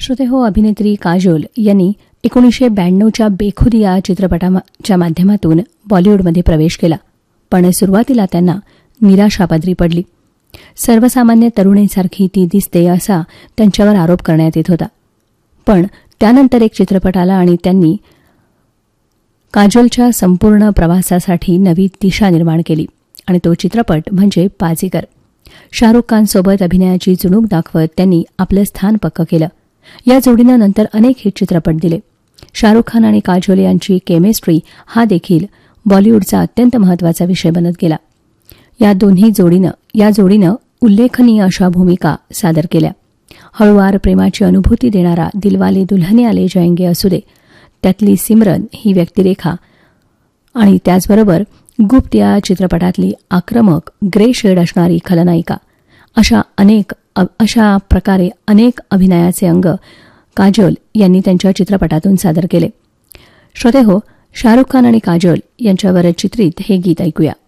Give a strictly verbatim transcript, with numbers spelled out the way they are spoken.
श्रोते हो, अभिनेत्री काजोल यांनी एकोणीसशे ब्याण्णवच्या बेखुदी या चित्रपटाच्या माध्यमातून बॉलिवूडमध्ये प्रवेश केला. पण सुरुवातीला त्यांना निराशा पदरी पडली. सर्वसामान्य तरुणीसारखी ती दिसते असा त्यांच्यावर आरोप करण्यात येत होता. पण त्यानंतर एक चित्रपट आला आणि त्यांनी काजोलच्या संपूर्ण प्रवासासाठी नवी दिशा निर्माण केली आणि तो चित्रपट म्हणजे बाजीगर. शाहरुख खानसोबत अभिनयाची चुणूक दाखवत त्यांनी आपलं स्थान पक्कं केलं. या जोडीनं नंतर अनेक हिट चित्रपट दिले. शाहरुख खान आणि काजोल यांची केमिस्ट्री हा देखील बॉलिवूडचा अत्यंत महत्त्वाचा विषय बनत गेला. या दोन्ही जोडीनं या जोडीनं उल्लेखनीय अशा भूमिका सादर केल्या. हळूवार प्रेमाची अनुभूती देणारा दिलवाले दुल्हनिया ले जाएंगे असू दे, त्यातली सिमरन ही व्यक्तिरेखा आणि त्याचबरोबर गुप्त या चित्रपटातली आक्रमक ग्रे शेड असणारी खलनायिका अशा अनेक अशा प्रकारे अनेक अभिनयाचे अंग काजोल यांनी त्यांच्या चित्रपटातून सादर केले. श्रोते हो, शाहरुख खान आणि काजोल यांच्यावर चित्रित हे गीत ऐकूया.